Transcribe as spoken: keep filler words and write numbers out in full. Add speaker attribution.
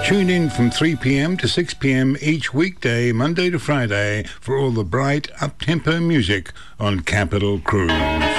Speaker 1: Tune in from three p.m. to six p.m. each weekday, Monday to Friday, for all the bright, up-tempo music on Capital Cruise.